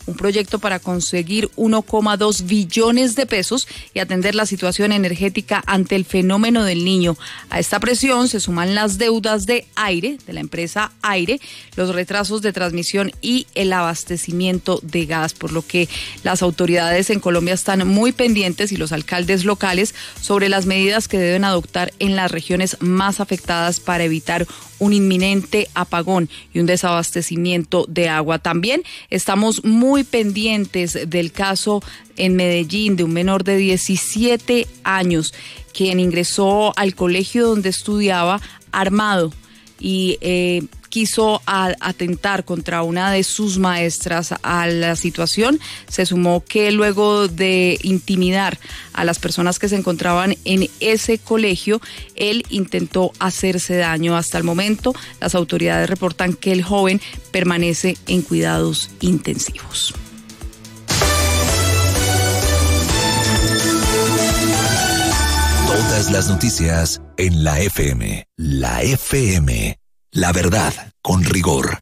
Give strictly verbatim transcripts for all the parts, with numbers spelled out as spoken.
un proyecto para conseguir uno coma dos billones de pesos y atender la situación energética ante el fenómeno del Niño. A esta presión se suman las deudas de Aire, de la empresa Aire, los retrasos de transmisión y el abastecimiento de gas, por lo que las autoridades en Colombia están muy pendientes y los alcaldes locales sobre las medidas que deben adoptar en las regiones más afectadas para evitar un inminente apagón y un desabastecimiento de agua. También estamos muy pendientes del caso en Medellín de un menor de diecisiete años quien ingresó al colegio donde estudiaba armado y eh, quiso a, atentar contra una de sus maestras. A la situación se sumó que luego de intimidar a las personas que se encontraban en ese colegio, él intentó hacerse daño. Hasta el momento, las autoridades reportan que el joven permanece en cuidados intensivos. Todas las noticias en la F M. La F M. La verdad, con rigor.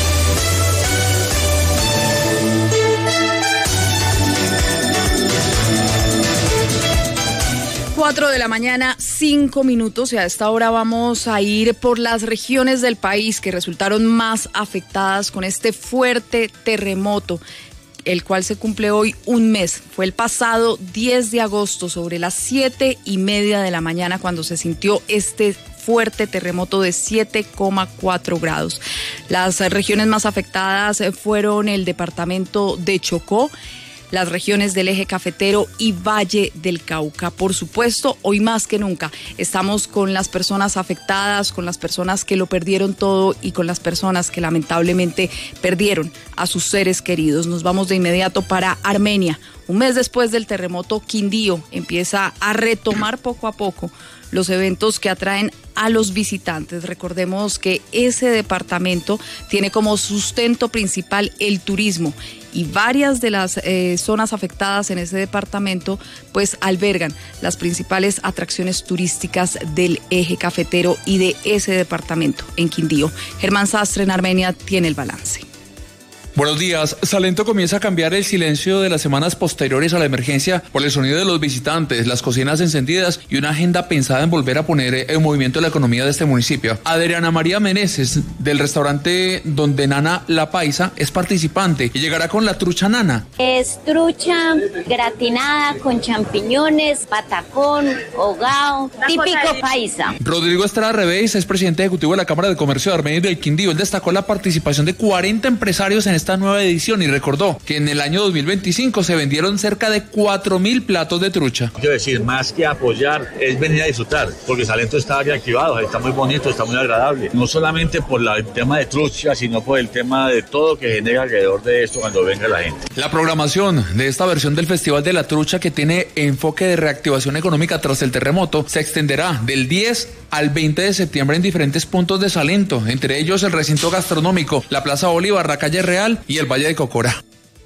Cuatro de la mañana, cinco minutos, y a esta hora vamos a ir por las regiones del país que resultaron más afectadas con este fuerte terremoto, el cual se cumple hoy un mes. Fue el pasado diez de agosto, sobre las siete y media de la mañana, cuando se sintió este fuerte terremoto de siete coma cuatro grados. Las regiones más afectadas fueron el departamento de Chocó, las regiones del eje cafetero y Valle del Cauca. Por supuesto, hoy más que nunca estamos con las personas afectadas, con las personas que lo perdieron todo y con las personas que lamentablemente perdieron a sus seres queridos. Nos vamos de inmediato para Armenia. Un mes después del terremoto, Quindío empieza a retomar poco a poco los eventos que atraen a los visitantes. Recordemos que ese departamento tiene como sustento principal el turismo y varias de las eh, zonas afectadas en ese departamento pues albergan las principales atracciones turísticas del eje cafetero y de ese departamento en Quindío. Germán Sastre en Armenia tiene el balance. Buenos días. Salento comienza a cambiar el silencio de las semanas posteriores a la emergencia por el sonido de los visitantes, las cocinas encendidas y una agenda pensada en volver a poner en movimiento la economía de este municipio. Adriana María Meneses, del restaurante Donde Nana La Paisa, es participante y llegará con la trucha nana. Es trucha gratinada con champiñones, patacón, hogao, típico paisa. Rodrigo Estrada Rebeis es presidente ejecutivo de la Cámara de Comercio de Armenia y del Quindío. Él destacó la participación de cuarenta empresarios en esta esta nueva edición y recordó que en el año dos mil veinticinco se vendieron cerca de cuatro mil platos de trucha. Quiero decir, más que apoyar, es venir a disfrutar, porque Salento está reactivado, está muy bonito, está muy agradable. No solamente por la, el tema de trucha, sino por el tema de todo que genera alrededor de esto cuando venga la gente. La programación de esta versión del Festival de la Trucha, que tiene enfoque de reactivación económica tras el terremoto, se extenderá del diez al veinte de septiembre en diferentes puntos de Salento, entre ellos el recinto gastronómico, la Plaza Bolívar, la Calle Real y el Valle de Cocora.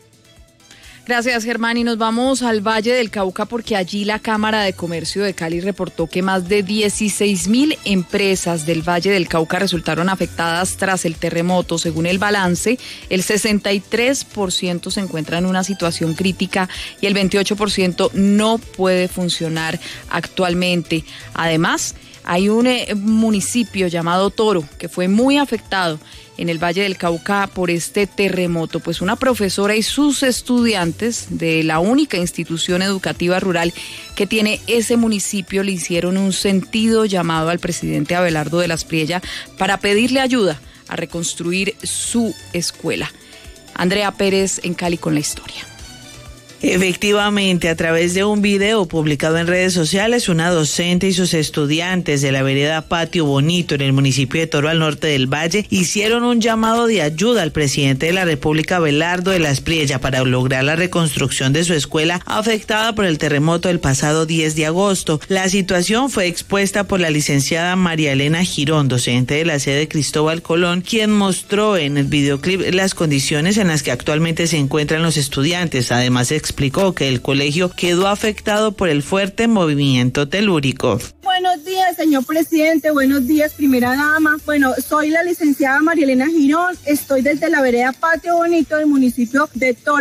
Gracias, Germán, y nos vamos al Valle del Cauca porque allí la Cámara de Comercio de Cali reportó que más de dieciséis mil empresas del Valle del Cauca resultaron afectadas tras el terremoto. Según el balance, el sesenta y tres por ciento se encuentra en una situación crítica y el veintiocho por ciento no puede funcionar actualmente. Además, hay un eh, municipio llamado Toro que fue muy afectado en el Valle del Cauca por este terremoto, pues una profesora y sus estudiantes de la única institución educativa rural que tiene ese municipio le hicieron un sentido llamado al presidente Abelardo de las Priella para pedirle ayuda a reconstruir su escuela. Andrea Pérez en Cali con la historia. Efectivamente, a través de un video publicado en redes sociales, una docente y sus estudiantes de la vereda Patio Bonito en el municipio de Toro al norte del Valle hicieron un llamado de ayuda al presidente de la República, Abelardo de las Priella, para lograr la reconstrucción de su escuela afectada por el terremoto del pasado diez de agosto. La situación fue expuesta por la licenciada María Elena Girón, docente de la sede Cristóbal Colón, quien mostró en el videoclip las condiciones en las que actualmente se encuentran los estudiantes. Además, explicó que el colegio quedó afectado por el fuerte movimiento telúrico. Buenos días, señor presidente, buenos días, primera dama. Bueno, soy la licenciada María Elena Girón, estoy desde la vereda Patio Bonito del municipio de Toro.